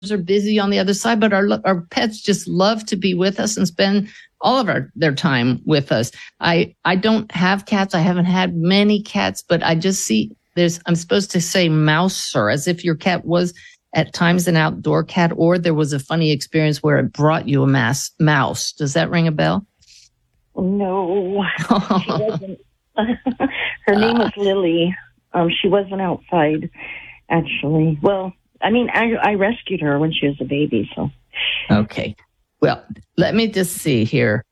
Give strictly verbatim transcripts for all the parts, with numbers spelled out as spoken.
are busy on the other side, but our our pets just love to be with us and spend all of our their time with us. I I don't have cats. I haven't had many cats, but I just see there's. I'm supposed to say mouser, as if your cat was at times an outdoor cat, or there was a funny experience where it brought you a mass mouse. Does that ring a bell? No, she wasn't. Her name was Lily. Um, she wasn't outside, actually. Well, I mean, I, I rescued her when she was a baby, so. Okay. Well, let me just see here.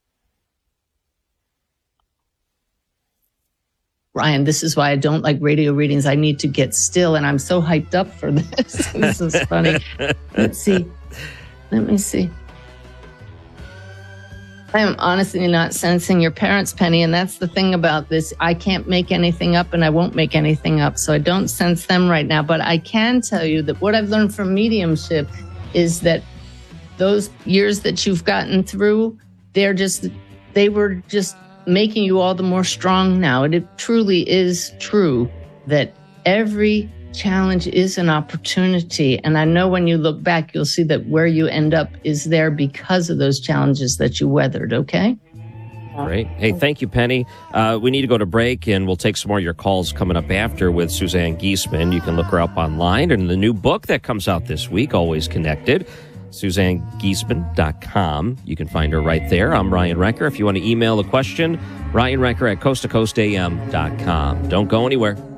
Ryan, this is why I don't like radio readings. I need to get still, and I'm so hyped up for this. This is funny. Let's see. Let me see. I am honestly not sensing your parents, Penny, and that's the thing about this. I can't make anything up, and I won't make anything up, so I don't sense them right now. But I can tell you that what I've learned from mediumship is that those years that you've gotten through, they're just, they were just making you all the more strong now. And it truly is true that every challenge is an opportunity. And I know when you look back, you'll see that where you end up is there because of those challenges that you weathered, okay? Great. Hey, thank you, Penny. Uh, we need to go to break, and we'll take some more of your calls coming up after with Suzanne Giesemann. You can look her up online, and the new book that comes out this week, Always Connected, Suzanne Giesemann dot com. You can find her right there. I'm Ryan Wrecker. If you want to email a question, Ryan Wrecker at coast to coast a m dot com. Don't go anywhere.